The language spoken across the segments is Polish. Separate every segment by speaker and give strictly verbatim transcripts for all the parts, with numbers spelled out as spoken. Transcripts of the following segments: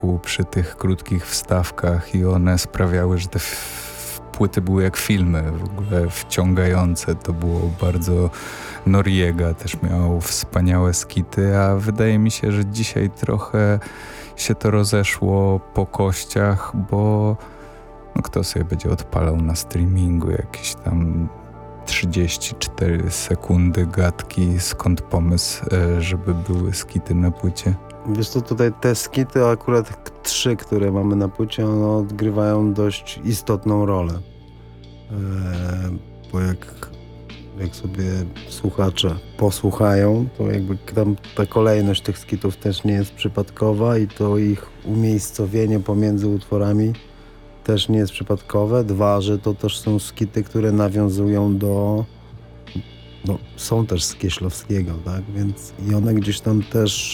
Speaker 1: przy tych krótkich wstawkach i one sprawiały, że te f- płyty były jak filmy, w ogóle wciągające. To było bardzo... Noriega też miał wspaniałe skity, a wydaje mi się, że dzisiaj trochę się to rozeszło po kościach, bo no kto sobie będzie odpalał na streamingu jakieś tam trzydzieści cztery sekundy gadki, skąd pomysł, żeby były skity na płycie?
Speaker 2: Wiesz co, tutaj te skity, akurat trzy, które mamy na płycie, one odgrywają dość istotną rolę. Eee, bo jak, jak sobie słuchacze posłuchają, to jakby tam ta kolejność tych skitów też nie jest przypadkowa i to ich umiejscowienie pomiędzy utworami też nie jest przypadkowe. Dwa, że to też są skity, które nawiązują do... No, są też z Kieślowskiego, tak? Więc i one gdzieś tam też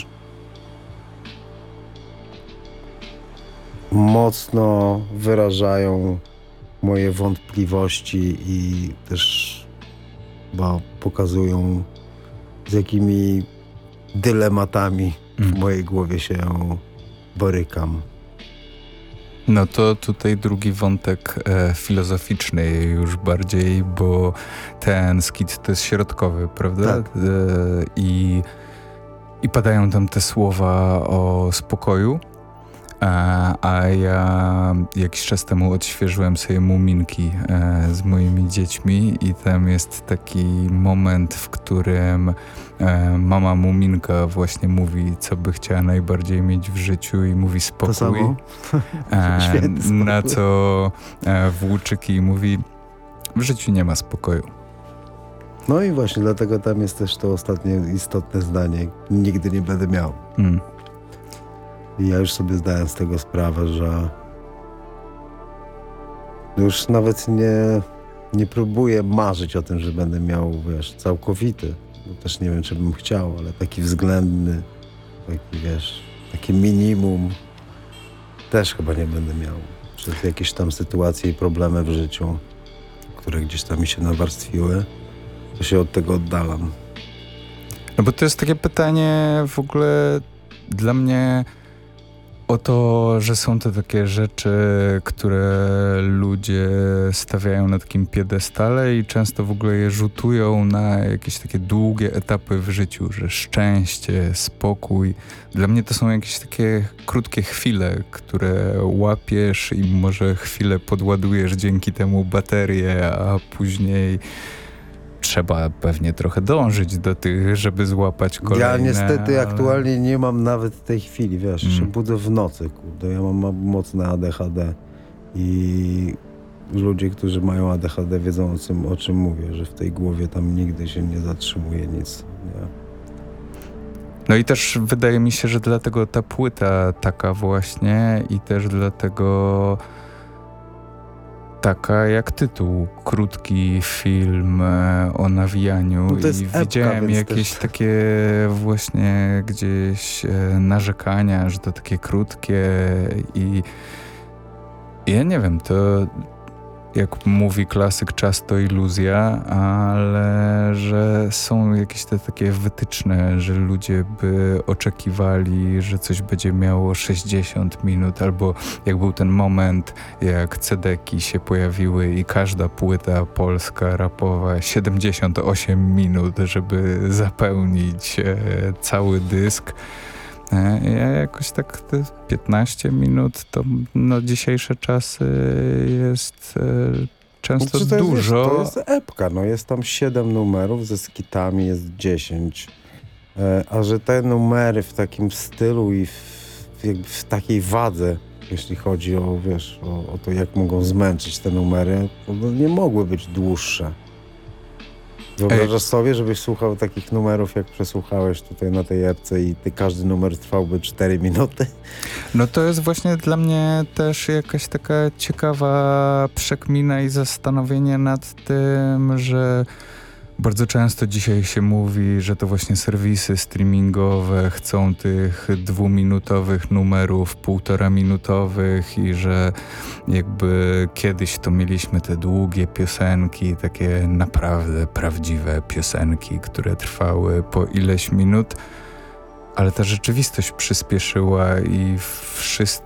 Speaker 2: mocno wyrażają moje wątpliwości i też chyba pokazują, z jakimi dylematami w mojej głowie się borykam.
Speaker 1: No to tutaj drugi wątek e, filozoficzny już bardziej, bo ten skit to jest środkowy, prawda?
Speaker 2: Tak.
Speaker 1: E, i, I padają tam te słowa o spokoju, a, a ja jakiś czas temu odświeżyłem sobie muminki e, z moimi dziećmi i tam jest taki moment, w którym e, mama muminka właśnie mówi, co by chciała najbardziej mieć w życiu i mówi spokój.
Speaker 2: To samo?
Speaker 1: E, na co e, Włóczyki mówi, w życiu nie ma spokoju.
Speaker 2: No i właśnie dlatego tam jest też to ostatnie istotne zdanie. Nigdy nie będę miał.
Speaker 1: Mm.
Speaker 2: I ja już sobie zdałem z tego sprawę, że już nawet nie, nie próbuję marzyć o tym, że będę miał, wiesz, całkowity. Bo też nie wiem, czy bym chciał, ale taki względny, taki, wiesz, takie minimum też chyba nie będę miał. Przez jakieś tam sytuacje i problemy w życiu, które gdzieś tam mi się nawarstwiły, to się od tego oddalam.
Speaker 1: No bo to jest takie pytanie w ogóle dla mnie o to, że są to takie rzeczy, które ludzie stawiają na takim piedestale i często w ogóle je rzutują na jakieś takie długie etapy w życiu, że szczęście, spokój. Dla mnie to są jakieś takie krótkie chwile, które łapiesz i może chwilę podładujesz dzięki temu baterię, a później trzeba pewnie trochę dążyć do tych, żeby złapać kolejne.
Speaker 2: Ja niestety
Speaker 1: ale...
Speaker 2: aktualnie nie mam nawet tej chwili, wiesz, mm. się budzę w nocy, kurde, ja mam, mam mocne A D H D i ludzie, którzy mają A D H D wiedzą o czym, o czym mówię, że w tej głowie tam nigdy się nie zatrzymuje nic, nie?
Speaker 1: No i też wydaje mi się, że dlatego ta płyta taka właśnie i też dlatego taka jak tytuł, krótki film e, o nawijaniu.
Speaker 2: No to jest
Speaker 1: i
Speaker 2: epka,
Speaker 1: widziałem jakieś
Speaker 2: też...
Speaker 1: takie właśnie gdzieś e, narzekania, że to takie krótkie i ja nie wiem, to jak mówi klasyk, czas to iluzja, ale że są jakieś te takie wytyczne, że ludzie by oczekiwali, że coś będzie miało sześćdziesiąt minut, albo jak był ten moment, jak cedeki się pojawiły i każda płyta polska, rapowa, siedemdziesiąt osiem minut, żeby zapełnić e, cały dysk. Ja jakoś tak te piętnaście minut to na dzisiejsze czasy jest e, często
Speaker 2: znaczy, to jest,
Speaker 1: dużo.
Speaker 2: Wiesz, to jest epka, no jest tam siedem numerów, ze skitami jest dziesięć. E, a że te numery w takim stylu i w, jakby w takiej wadze, jeśli chodzi o, wiesz, o, o to, jak mogą zmęczyć te numery, to no, nie mogły być dłuższe. Wyobrażasz sobie, żebyś słuchał takich numerów, jak przesłuchałeś tutaj na tej epce i ty, każdy numer trwałby cztery minuty?
Speaker 1: No to jest właśnie dla mnie też jakaś taka ciekawa przekmina i zastanowienie nad tym, że bardzo często dzisiaj się mówi, że to właśnie serwisy streamingowe chcą tych dwuminutowych numerów, półtora minutowych i że jakby kiedyś to mieliśmy te długie piosenki, takie naprawdę prawdziwe piosenki, które trwały po ileś minut. ale ta rzeczywistość przyspieszyła i wszyscy